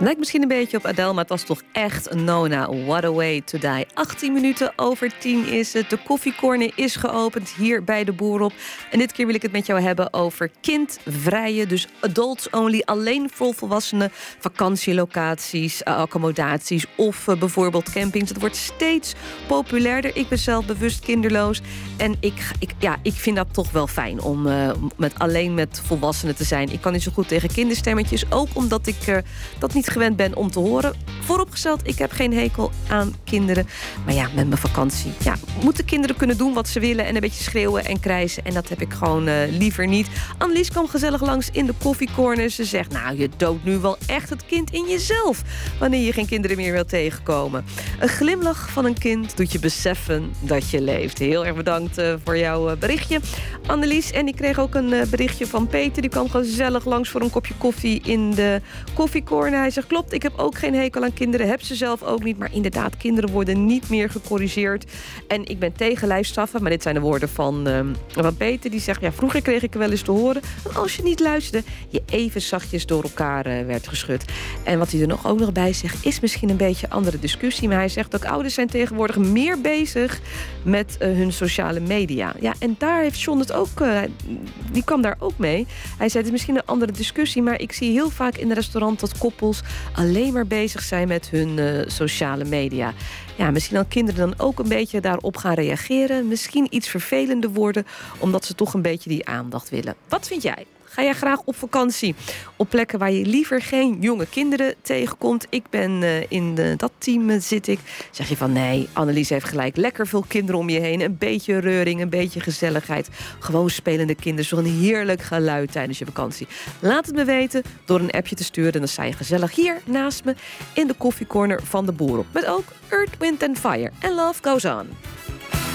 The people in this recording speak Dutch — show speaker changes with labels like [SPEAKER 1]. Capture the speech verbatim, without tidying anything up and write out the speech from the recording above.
[SPEAKER 1] Lijkt misschien een beetje op Adele, maar het was toch echt Nona. What a way to die. achttien minuten over tien is het. De koffiecorner is geopend hier bij de Boerop. En dit keer wil ik het met jou hebben over kindvrije, dus adults only, alleen voor volwassenen, vakantielocaties, accommodaties of uh, bijvoorbeeld campings. Het wordt steeds populairder. Ik ben zelf bewust kinderloos en ik, ik, ja, ik vind dat toch wel fijn om uh, met, alleen met volwassenen te zijn. Ik kan niet zo goed tegen kinderstemmetjes, ook omdat ik uh, dat niet gewend ben om te horen. Vooropgesteld, ik heb geen hekel aan kinderen. Maar ja, met mijn vakantie, ja, moeten kinderen kunnen doen wat ze willen en een beetje schreeuwen en krijsen. En dat heb ik gewoon uh, liever niet. Annelies kwam gezellig langs in de koffiecorner. Ze zegt, nou, je doodt nu wel echt het kind in jezelf wanneer je geen kinderen meer wilt tegenkomen. Een glimlach van een kind doet je beseffen dat je leeft. Heel erg bedankt uh, voor jouw uh, berichtje, Annelies. En ik kreeg ook een uh, berichtje van Peter. Die kwam gezellig langs voor een kopje koffie in de koffiecorner. Hij zegt, klopt, ik heb ook geen hekel aan kinderen. Heb ze zelf ook niet. Maar inderdaad, kinderen worden niet meer gecorrigeerd. En ik ben tegen lijfstraffen. Maar dit zijn de woorden van, uh, van Peter. Die zegt, ja, vroeger kreeg ik er wel eens te horen dat als je niet luisterde, je even zachtjes door elkaar uh, werd geschud. En wat hij er nog ook nog bij zegt, is misschien een beetje een andere discussie. Maar hij zegt ook, ouders zijn tegenwoordig meer bezig met uh, hun sociale media. Ja, en daar heeft John het ook, uh, die kwam daar ook mee. Hij zei, het is misschien een andere discussie, maar ik zie heel vaak in de restaurant dat koppels alleen maar bezig zijn met hun uh, sociale media. Ja, misschien dan kinderen dan ook een beetje daarop gaan reageren. Misschien iets vervelender worden, omdat ze toch een beetje die aandacht willen. Wat vind jij? Ga jij graag op vakantie op plekken waar je liever geen jonge kinderen tegenkomt? Ik ben uh, in de, dat team uh, zit ik. Zeg je van nee, Annelies heeft gelijk. Lekker veel kinderen om je heen. Een beetje reuring, een beetje gezelligheid. Gewoon spelende kinderen. Zo'n heerlijk geluid tijdens je vakantie. Laat het me weten door een appje te sturen. Dan sta je gezellig hier naast me in de koffiecorner van de Boerop. Met ook Earth, Wind and Fire. And Love Goes On.